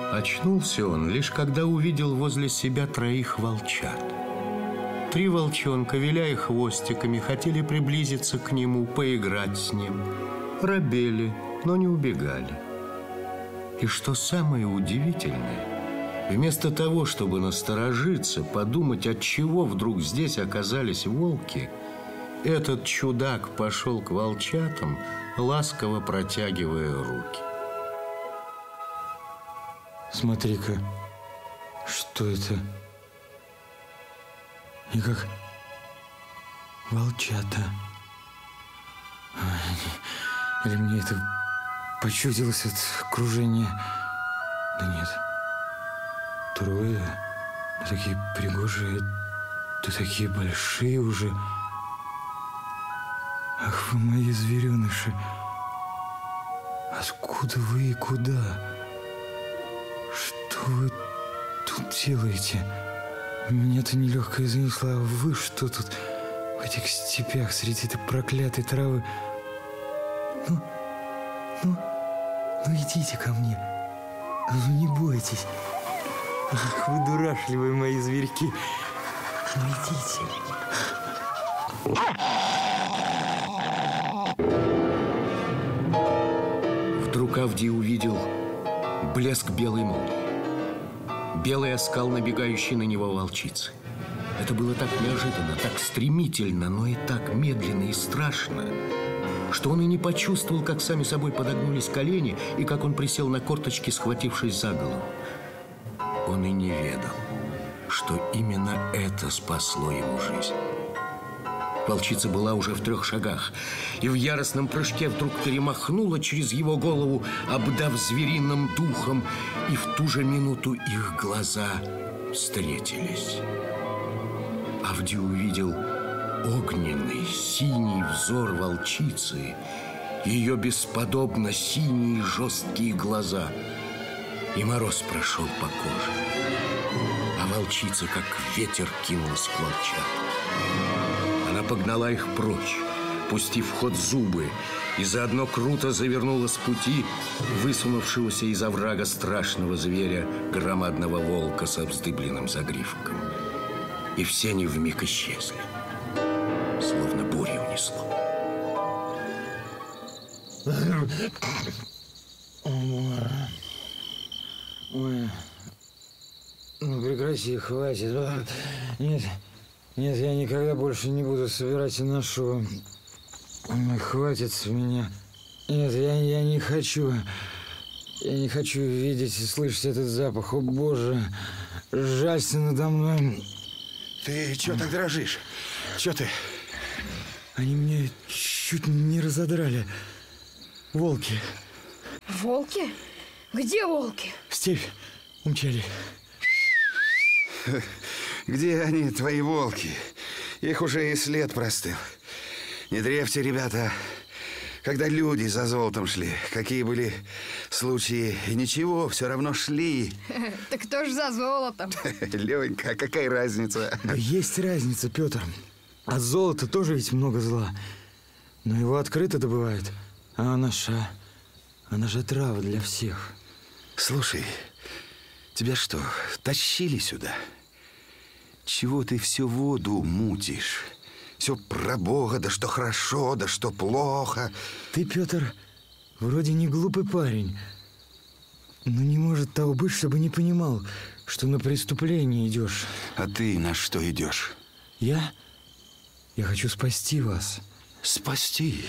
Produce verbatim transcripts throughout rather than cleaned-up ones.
Очнулся он лишь когда увидел возле себя троих волчат. Три волчонка, виляя хвостиками, хотели приблизиться к нему, поиграть с ним. Робели, но не убегали. И что самое удивительное, вместо того, чтобы насторожиться, подумать, отчего вдруг здесь оказались волки, этот чудак пошел к волчатам, ласково протягивая руки. Смотри-ка, что это? И как волчата. Или мне это почудилось от окружения? Да нет. Трое. Да такие пригожие, да такие большие уже. Ах вы мои звереныши. Откуда вы и куда? Что вы тут делаете? Меня-то нелегкая занесла, а вы что тут в этих степях среди этой проклятой травы? Ну, ну, ну идите ко мне. Ну не бойтесь. Ах, вы дурашливые мои зверьки. Ну идите. Вдруг Авдий увидел блеск белой молнии, белый оскал набегающей на него волчицы. Это было так неожиданно, так стремительно, но и так медленно и страшно, что он и не почувствовал, как сами собой подогнулись колени и как он присел на корточки, схватившись за голову. Он и не ведал, что именно это спасло ему жизнь. Волчица была уже в трех шагах и в яростном прыжке вдруг перемахнула через его голову, обдав звериным духом, и в ту же минуту их глаза встретились. Авдий увидел огненный синий взор волчицы, ее бесподобно синие жесткие глаза, и мороз прошел по коже, а волчица, как ветер, кинулась к волчатам. Она погнала их прочь, пустив в ход зубы, и заодно круто завернула с пути высунувшегося из оврага страшного зверя, громадного волка со вздыбленным загривком. И все они вмиг исчезли, словно буря унесло. Ой, ну прекрати, хватит. Нет, нет, я никогда больше не буду собирать и ношу. Хватит с меня. Нет, я, я не хочу. Я не хочу видеть и слышать этот запах. О, Боже, жалься надо мной. Ты чё так дрожишь? Чё ты? Они меня чуть не разодрали. Волки. Волки? Где волки? Степь умчали. Где они, твои волки? Их уже и след простыл. Не древьте, ребята. Когда люди за золотом шли, какие были случаи, и ничего, все равно шли. Так кто ж за золотом? Ленька, какая разница? Есть разница, Петр. От золота тоже ведь много зла. Но его открыто добывают. А наша, она же трава для всех. Слушай, тебя что, тащили сюда? Чего ты всю воду мутишь? Все про Бога, да что хорошо, да что плохо. Ты, Петр, вроде не глупый парень. Но не может того быть, чтобы не понимал, что на преступление идешь. А ты на что идешь? Я? Я хочу спасти вас. Спасти?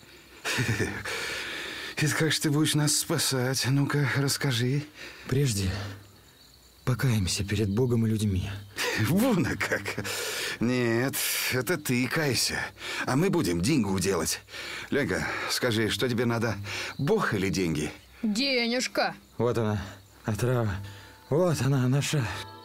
И как же ты будешь нас спасать? Ну-ка, расскажи. Прежде покаемся перед Богом и людьми. Вон как. Нет, это ты кайся. А мы будем деньгу делать. Ленька, скажи, что тебе надо? Бог или деньги? Денежка. Вот она, отрава. Вот она, наша.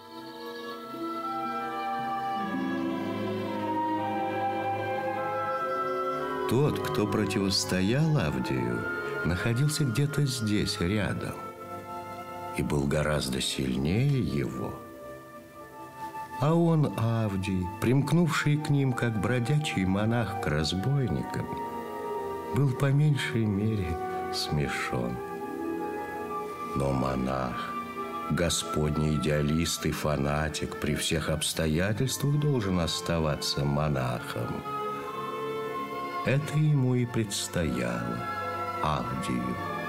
Тот, кто противостоял Авдию, находился где-то здесь, рядом, и был гораздо сильнее его. А он, Авдий, примкнувший к ним, как бродячий монах к разбойникам, был по меньшей мере смешон. Но монах Господний идеалист и фанатик при всех обстоятельствах должен оставаться монахом. Это ему и предстояло, Авдию.